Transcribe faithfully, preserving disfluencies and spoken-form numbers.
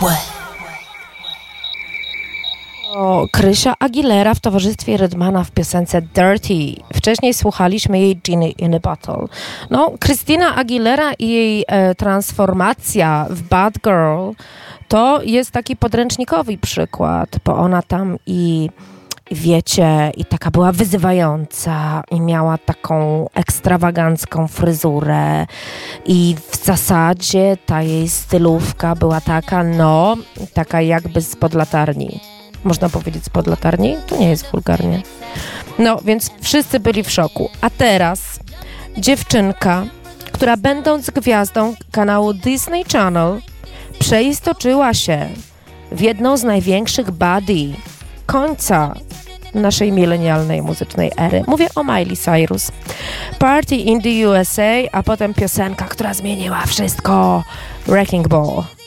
O, Krysia Aguilera w towarzystwie Redmana w piosence Dirty. Wcześniej słuchaliśmy jej Genie in a Bottle. No, Christina Aguilera i jej e, transformacja w Bad Girl to jest taki podręcznikowy przykład, bo ona tam i wiecie, i taka była wyzywająca i miała taką ekstrawagancką fryzurę i w zasadzie ta jej stylówka była taka, no, taka jakby spod latarni. Można powiedzieć spod latarni? To nie jest wulgarnie. No, więc wszyscy byli w szoku. A teraz dziewczynka, która będąc gwiazdą kanału Disney Channel przeistoczyła się w jedną z największych baddie końca naszej milenialnej muzycznej ery. Mówię o Miley Cyrus. Party in the U S A, a potem piosenka, która zmieniła wszystko. Wrecking Ball.